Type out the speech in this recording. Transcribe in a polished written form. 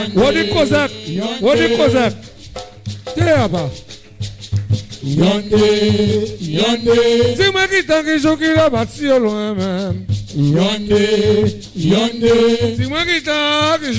Wodi Kozak, Wodi Kozak. Théaba. Yonde. Dis-moi qui t'a qui joue qui la bâti au loin même. Yonde. Dis-moi qui t'a qui